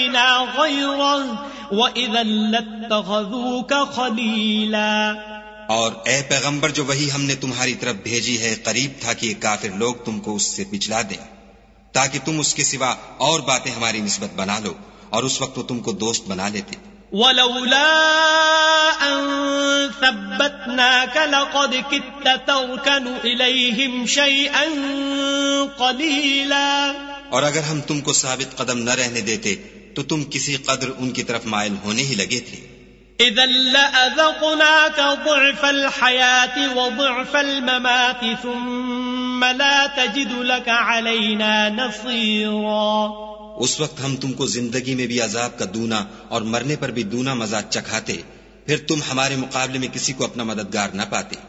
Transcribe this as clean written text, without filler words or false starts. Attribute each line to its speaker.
Speaker 1: और ए पैगंबर, जो वही हमने तुम्हारी तरफ भेजी है, करीब था कि ये काफिर लोग तुमको उससे पिछला दें, ताकि तुम उसके सिवा और बातें हमारी निस्बत बना लो, और उस वक्त वो तुमको दोस्त बना लेते।
Speaker 2: वलौला अन थब्बतनाक लक़द कित्त तर्कनु इलैहिम शैअन क़लीला।
Speaker 1: और अगर हम तुमको साबित कदम न रहने देते तो तुम किसी कदर उनकी तरफ माइल होने ही लगे थे।
Speaker 2: इज़न लअज़क़नाक ज़ुअफ़ल हयाति व ज़ुअफ़ल ममाति सुम्मा ला तजिदु लक अलैना नसीरा।
Speaker 1: उस वक्त हम तुमको जिंदगी में भी अजाब का दूना और मरने पर भी दूना मजा चखाते, फिर तुम हमारे मुकाबले में किसी को अपना मददगार न पाते।